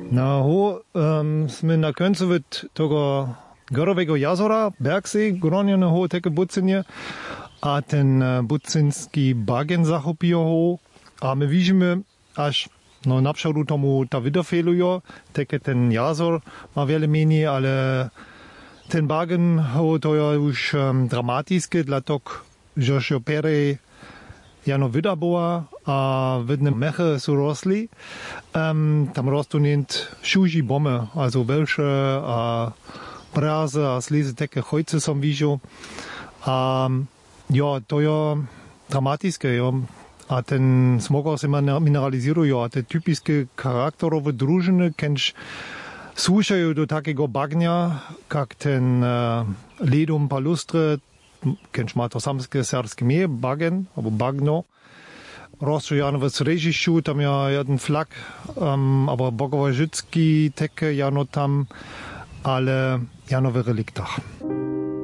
Sme na końcu tego Gorowego jazora, Bergsee, gronionego takie bucynie, a ten bucynski bagen zachopił ho, a my widzimy, aż na przodu tomu ta widofeluje, takie ten jazor ma wiele mniej, ale ten bagen to jest już dramatyjskie, dlatego że się perej jano wydaboła, a widne mechy są rosli. Tam rosną nicht szuzi bomy, also welche, a brazy, a slizy takie hojce są widział. Ja, to jest dramatyjskie, ja. A ten smog się mineralizuje, a te typiskie charakterowe drużyny, kęż słuchają do takiego bagnia, jak ten ledum palustry, kęż ma to samskie serskie mie, bagen, albo bagno. Rozstrzejano w Srežišću, tam ja jeden flag, aber Bogowo-Życki teke jano tam, ale jano w reliktach.